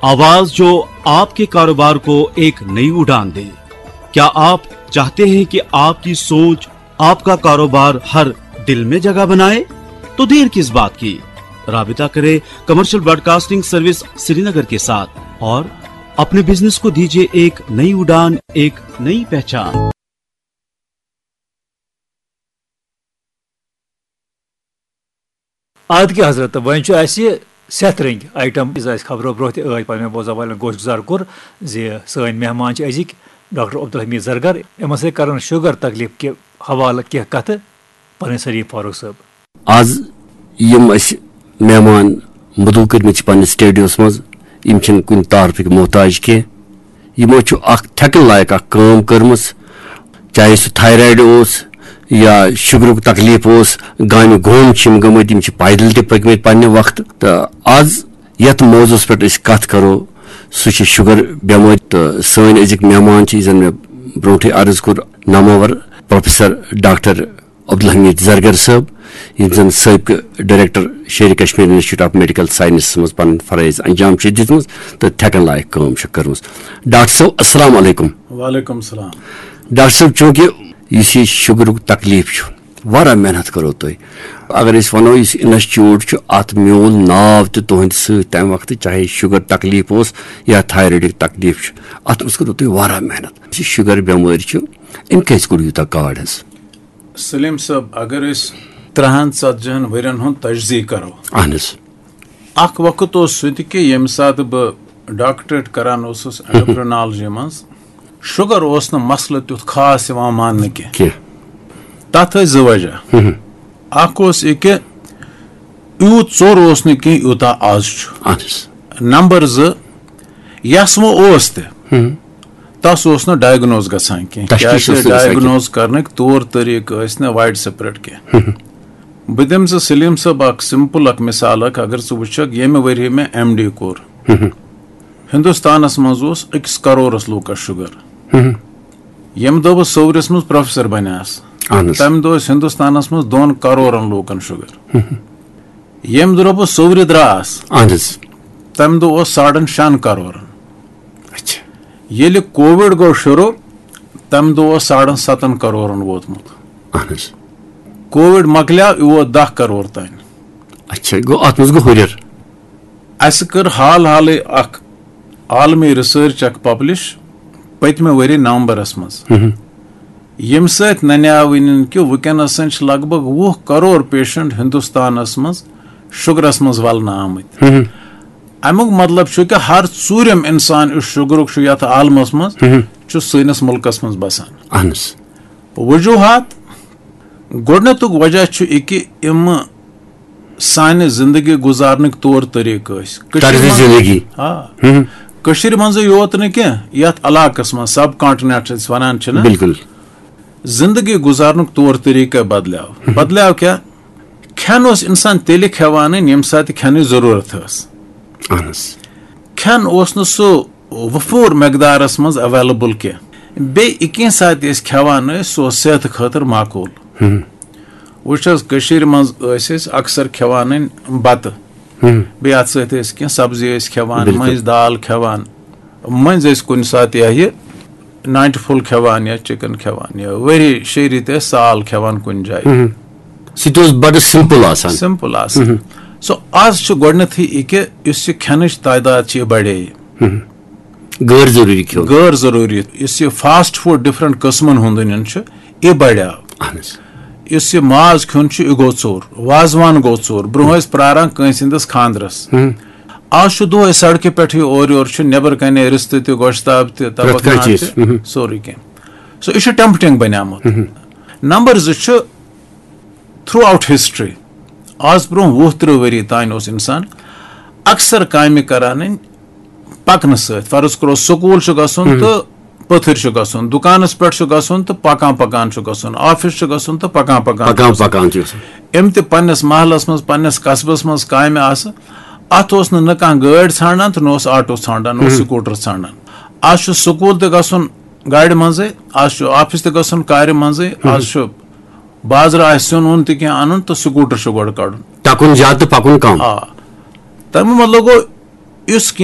आवाज जो आपके कारोबार को एक नई उड़ान दे। क्या आप चाहते हैं कि आपकी सोच आपका कारोबार हर दिल में जगह बनाए? तो देर किस बात की, राबिता करें कमर्शियल ब्रॉडकास्टिंग सर्विस श्रीनगर के साथ और अपने बिजनेस को दीजिए एक नई उड़ान, एक नई पहचान। आद के हजरत वन सेहत रंग आइटम खबरों ब्रोह पे बोजा वाल गोश गुजार कोर सन मेहमान अजिक डॉक्टर अब्दुल हमीद जरगर यम कर शुगर तकलीफ के हवाले कह कत पन शरीफ फारूक साहब आज यम मेहमान मदू कर स्टेडियोस मज कुन तारफिक मोहताज कह यमो ठेकन लायक काम कर्म, चाहे सह थायराइड या शुगर तकलीफ गान गोम गमत पैदल तकमत पन्ने वक्त। तो आज यथ मौजूस पे कत करो सह शुगर बेमारी। तो सन अजिक मेहमान जन मे ब्रोटे अर्ज core Namvar professor doctor Abdul Hamid Zargar साहब जन सबक डायरेक्टर शेर Kashmir institute of medical science मज पन फरज अंजाम दित तो ठेकन लायक काम कर्म। डॉक्टर साहब अस्सलाम वालेकुम। वालेकुम सलाम। डॉक्टर साहब चूंकि इस शुगर तकलीफ वारा मेहनत करो तुम, अगर वो इंस्टीट्यूट अत मोल नाव तुहद सम वक्त चाहे शुगर तकलीफ या थायराइड तकलीफ अत करो तुम वारा मेहनत। शुगर बेमारी अम कस कोर यूत काड़। सलीम साहब अगर 30-40 वरियन हुंद तजज़ी करो अख वक्त सह यम सात बह डॉक्टरेट करान एंडोक्रिनोलॉजी मज शुगर मसल तुथ खास मान कह तथ 2 वजह। अख यूत चोर कह यूता आज। नंबर 2 यस वो तस डायग्नोज गसान कह डायग्नोज करने तौर तरीक वाइड सेपरेट कह। बह दिम सलीम साहब सिंपल मिसाल अगर वुक ये वरी में MD कोर हिंदुस्तानस मज 1 करोड़ लूकस शुगर। यम दो सौरस मज प्रोफेसर बनास तम दो हिंदुस्तानस मज 2 करोड़ लूकन शुगर। यम दो बह सौर द्रास तम दो 6.5 करोड़। ये कोविड गो शुरू तम दो 7.5 करोड़ वोतमुत। कोविड मकल्या वो 10 करोड़ तान। अच्छा गो अत मज गो हुरियर। अस कर हाल आलमी रिसर्च पब्लिश पतमे वरी नवंबरस मज यम सत नन्यावन कि वनस लगभग 20 करोड़ पेशेंट हिंदुस्तानस मज शुगरस मज वलन आमत। अमुक मतलब कि हर 4 इंसान इस शुगर यथ आलमस मज सैनिस मुल्कस मज बसान। वजूहत गोडनुक वजह कि सान जिंदगी गुजारन तौर तरीक कशीर मज योत न यथ इलाकस मज सब कॉन्टिनेंट वन बिल्कुल जिंदगी गुजारन तौर तरीक बदलाव क्या खेन इंसान तेल खेवान यम सात खेन जरूरत खेन सह वफूर मकदारस मज अवेलेबल कह बे सात खेवान सह सेहत खतर माकूल। वुचर मज अक्सर खेवान बत बे अत सह सब्जी खेवान मज दाल खेवान मज कुन सात यह 90 फुल खेवान या चिकन खेवान या वरी 6 रित साल खेवान कुन जाए सिंपल सो आज गोडनथ यह खेन तादाद बढ़े गैर जरूरी इस फास्ट फूड डिफरेंट कस्मन हुंदन यह बढ़ इस माज खुन यह गो चोर वाजवान गो चोर ब्रोह प्रारान कंस खानदरस आज दो सड़क पे और नबर कन रिश्त गोश्ताब सोरी कह सो यह tempting बनियामुत। Number 2 through out history आज ब्रोह 20-30 वरी तान इंसान अक्सर काम करान पकन फर्ज करो स्कूल गसन तो पथर गसन दुकानस पे गसन तो पकान पकान गसन ऑफिस गसन तो पकान पकान एम तस महलस मज पन्नस कस्बस मज काम अत न कह गाड़ ान तो न आटो ान स्कूटर ान आज स्कूल तसन गाड़ मजे आज ऑफिस तसन कार मजे आज बाजार आन उन तह अन तो स्कूटर गो कड़न पकुन ज्यादा पकुन कम। तम मतलब गो